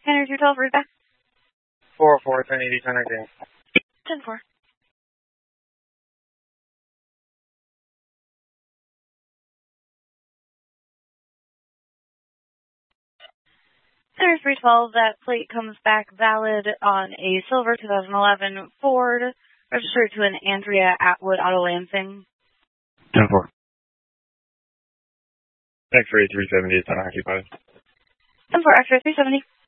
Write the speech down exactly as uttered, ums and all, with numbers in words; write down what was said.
Henry two twelve, read back. four oh four, ten eighty, ten nineteen. ten four. Henry three twelve, that plate comes back valid on a silver two thousand eleven Ford, registered to an Andrea Atwood Auto Lansing. ten four. X-ray three seventy, it's unoccupied. ten four, X-ray three seventy.